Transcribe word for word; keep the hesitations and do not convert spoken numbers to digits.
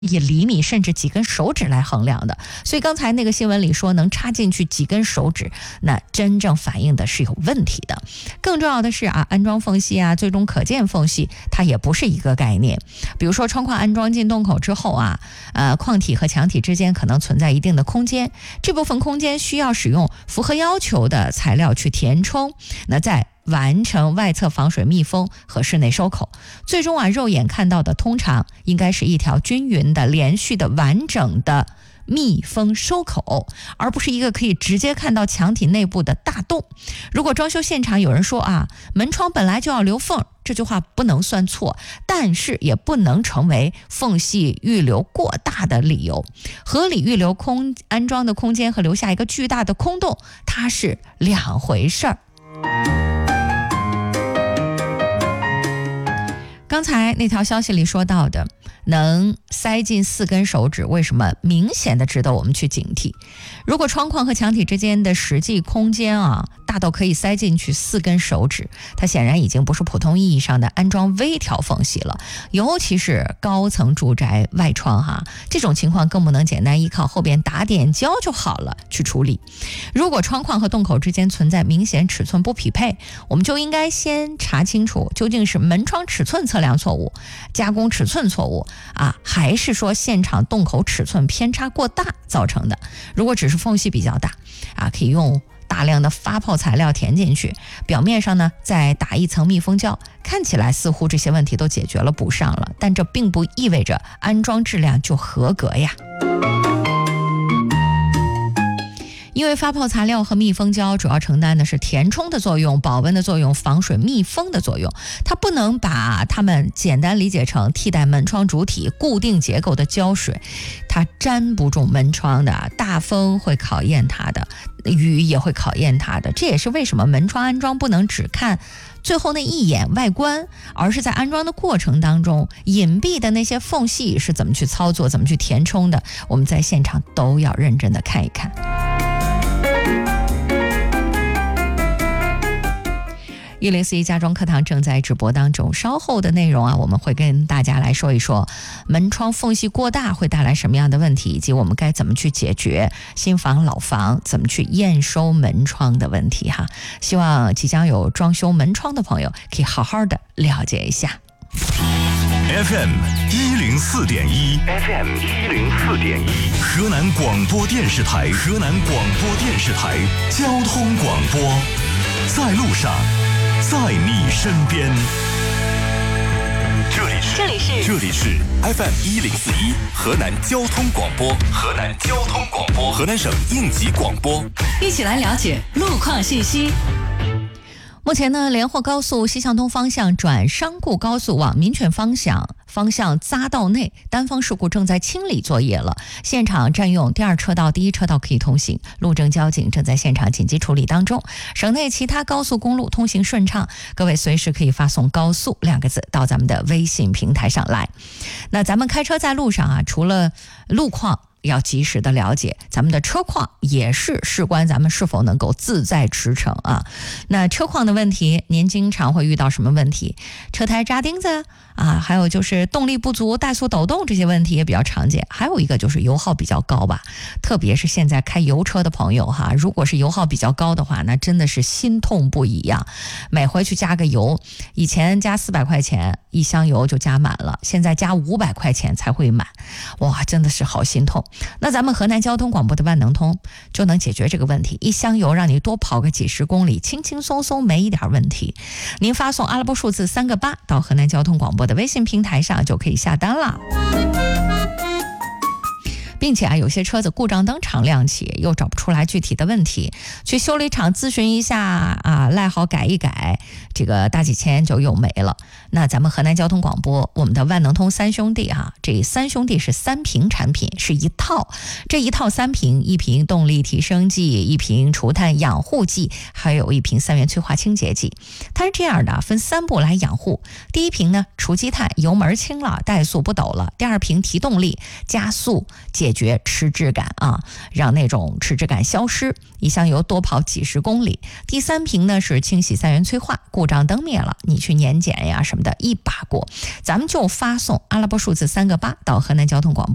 以厘米甚至几根手指来衡量的，所以刚才那个新闻里说能插进去几根手指，那真正反映的是有问题的。更重要的是啊，安装缝隙啊，最终可见缝隙，它也不是一个概念。比如说窗框安装进洞口之后啊，呃，框体和墙体之间可能存在一定的空间，这部分空间需要使用符合要求的材料去填充，那在完成外侧防水密封和室内收口，最终啊，肉眼看到的通常应该是一条均匀的、连续的、完整的密封收口，而不是一个可以直接看到墙体内部的大洞。如果装修现场有人说啊，门窗本来就要留缝，这句话不能算错，但是也不能成为缝隙预留过大的理由。合理预留空安装的空间和留下一个巨大的空洞，它是两回事儿。刚才那条消息里说到的能塞进四根手指，为什么明显的值得我们去警惕？如果窗框和墙体之间的实际空间啊大到可以塞进去四根手指，它显然已经不是普通意义上的安装微调缝隙了，尤其是高层住宅外窗哈，这种情况更不能简单依靠后边打点胶就好了去处理。如果窗框和洞口之间存在明显尺寸不匹配，我们就应该先查清楚究竟是门窗尺寸测量错误、加工尺寸错误啊，还是说现场洞口尺寸偏差过大造成的。如果只是缝隙比较大啊，可以用大量的发泡材料填进去，表面上呢再打一层密封胶，看起来似乎这些问题都解决了、补上了，但这并不意味着安装质量就合格呀。因为发泡材料和密封胶主要承担的是填充的作用、保温的作用、防水密封的作用，它不能把它们简单理解成替代门窗主体固定结构的胶水，它粘不住门窗的，大风会考验它的，雨也会考验它的。这也是为什么门窗安装不能只看最后那一眼外观，而是在安装的过程当中，隐蔽的那些缝隙是怎么去操作、怎么去填充的，我们在现场都要认真的看一看。一零四一家装课堂正在直播当中，稍后的内容啊，我们会跟大家来说一说门窗缝隙过大会带来什么样的问题，以及我们该怎么去解决新房老房怎么去验收门窗的问题哈。希望即将有装修门窗的朋友可以好好的了解一下。 F M 一零四点一 ，F M 一零四点一，河南广播电视台，河南广播电视台交通广播，在路上，在你身边。这里是这里是这里是 F M 一零四一，河南交通广播，河南交通广播，河南省应急广播， 一起来了解路况信息。 目前呢，连霍高速西向东方向转商固高速往民权方向方向匝道内单方事故正在清理作业了，现场占用第二车道、第一车道可以通行，路政交警正在现场紧急处理当中。省内其他高速公路通行顺畅，各位随时可以发送高速两个字到咱们的微信平台上来。那咱们开车在路上啊，除了路况要及时的了解，咱们的车况也是事关咱们是否能够自在驰骋啊。那车况的问题，您经常会遇到什么问题？车胎扎钉子啊，还有就是动力不足、怠速抖动，这些问题也比较常见。还有一个就是油耗比较高吧，特别是现在开油车的朋友哈，如果是油耗比较高的话，那真的是心痛不已呀。每回去加个油，以前加四百块钱一箱油就加满了，现在加五百块钱才会满，哇，真的是好心痛。那咱们河南交通广播的万能通就能解决这个问题，一箱油让你多跑个几十公里，轻轻松松没一点问题。您发送阿拉伯数字三个八到河南交通广播的微信平台上就可以下单了。并且啊，有些车子故障灯常亮起，又找不出来具体的问题，去修理厂咨询一下啊，赖好改一改，这个大几千就又没了。那咱们河南交通广播，我们的万能通三兄弟哈、啊，这三兄弟是三瓶产品，是一套，这一套三瓶，一瓶动力提升剂，一瓶除碳养护剂，还有一瓶三元催化清洁剂。它是这样的，分三步来养护。第一瓶呢，除积碳，油门轻了，怠速不抖了；第二瓶提动力，加速解决迟滞感啊，让那种迟滞感消失，一箱油多跑几十公里。第三瓶呢是清洗三元催化，故障灯灭了，你去年检呀什么的，一把过。咱们就发送阿拉伯数字三个八到河南交通广播